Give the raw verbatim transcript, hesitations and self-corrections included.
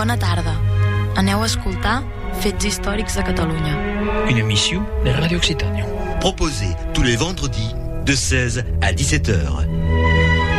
Bona tarda. Aneu a escoltar Fets històrics de Catalunya. Une émission de Radio Occitanie. Proposée tous les vendredis de seize à dix-sept heures.